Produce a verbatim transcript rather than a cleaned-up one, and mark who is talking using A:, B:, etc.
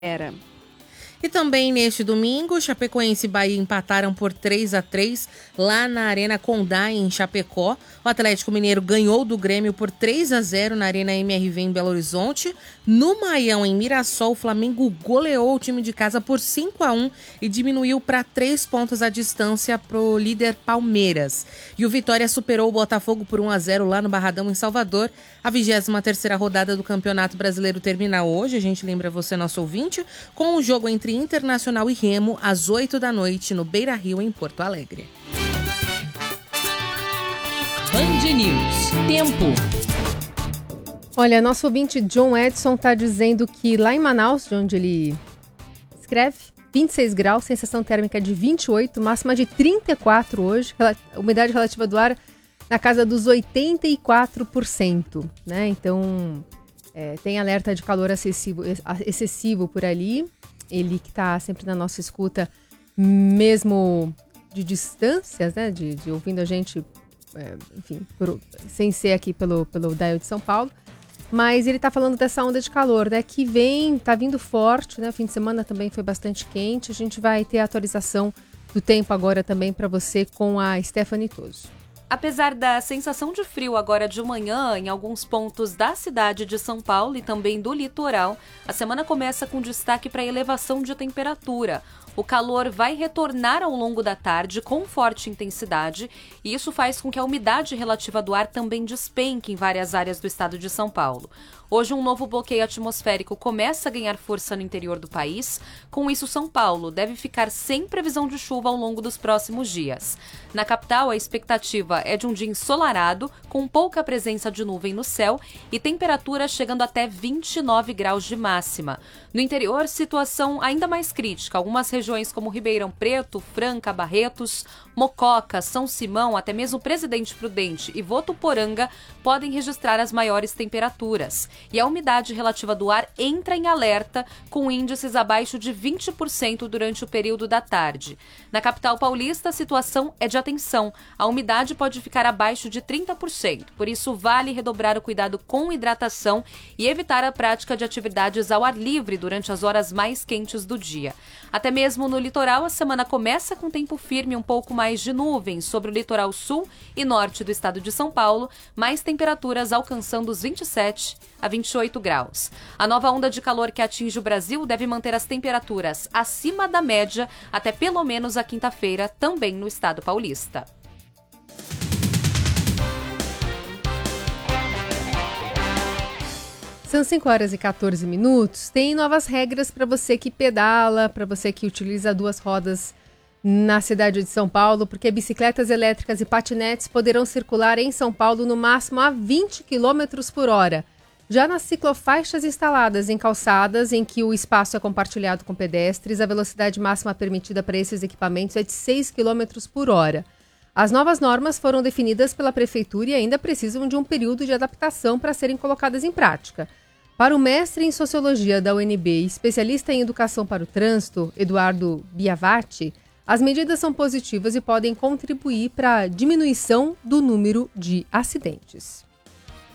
A: Era.
B: E também neste domingo, Chapecoense e Bahia empataram por três a três lá na Arena Condá, em Chapecó. O Atlético Mineiro ganhou do Grêmio por três a zero na Arena M R V em Belo Horizonte. No Maião, em Mirassol, o Flamengo goleou o time de casa por cinco a um e diminuiu para três pontos a distância para o líder Palmeiras. E o Vitória superou o Botafogo por um a zero lá no Barradão, em Salvador. A vigésima terceira rodada do Campeonato Brasileiro termina hoje, a gente lembra você, nosso ouvinte, com o jogo entre Internacional e Remo, às oito da noite, no Beira-Rio, em Porto Alegre.
C: Band News. Tempo.
D: Olha, nosso ouvinte John Edson está dizendo que lá em Manaus, de onde ele escreve, vinte e seis graus, sensação térmica de vinte e oito, máxima de trinta e quatro hoje, umidade relativa do ar na casa dos oitenta e quatro por cento, né? Então, é, tem alerta de calor excessivo, excessivo por ali. Ele que está sempre na nossa escuta, mesmo de distâncias, né? De, de ouvindo a gente, é, enfim, por, sem ser aqui pelo, pelo Dial de São Paulo. Mas ele está falando dessa onda de calor, né? Que vem, está vindo forte, né? O fim de semana também foi bastante quente. A gente vai ter a atualização do tempo agora também para você com a Stephanie Toso.
A: Apesar da sensação de frio agora de manhã em alguns pontos da cidade de São Paulo e também do litoral, a semana começa com destaque para a elevação de temperatura. O calor vai retornar ao longo da tarde com forte intensidade e isso faz com que a umidade relativa do ar também despenque em várias áreas do estado de São Paulo. Hoje, um novo bloqueio atmosférico começa a ganhar força no interior do país. Com isso, São Paulo deve ficar sem previsão de chuva ao longo dos próximos dias. Na capital, a expectativa é de um dia ensolarado, com pouca presença de nuvem no céu e temperatura chegando até vinte e nove graus de máxima. No interior, situação ainda mais crítica. Algumas regiões como Ribeirão Preto, Franca, Barretos, Mococa, São Simão, até mesmo Presidente Prudente e Votuporanga podem registrar as maiores temperaturas. E a umidade relativa do ar entra em alerta, com índices abaixo de vinte por cento durante o período da tarde. Na capital paulista, a situação é de atenção. A umidade pode ficar abaixo de trinta por cento, por isso vale redobrar o cuidado com hidratação e evitar a prática de atividades ao ar livre durante as horas mais quentes do dia. Até mesmo no litoral, a semana começa com tempo firme e um pouco mais de nuvens sobre o litoral sul e norte do estado de São Paulo, mais temperaturas alcançando os vinte e sete a vinte e oito graus. A nova onda de calor que atinge o Brasil deve manter as temperaturas acima da média até pelo menos a quinta-feira, também no estado paulista.
D: São cinco horas e quatorze minutos. Tem novas regras para você que pedala, para você que utiliza duas rodas na cidade de São Paulo, porque bicicletas elétricas e patinetes poderão circular em São Paulo no máximo a vinte quilômetros por hora. Já nas ciclofaixas instaladas em calçadas em que o espaço é compartilhado com pedestres, a velocidade máxima permitida para esses equipamentos é de seis quilômetros por hora. As novas normas foram definidas pela Prefeitura e ainda precisam de um período de adaptação para serem colocadas em prática. Para o mestre em Sociologia da U N B e especialista em Educação para o Trânsito, Eduardo Biavati, as medidas são positivas e podem contribuir para a diminuição do número de acidentes.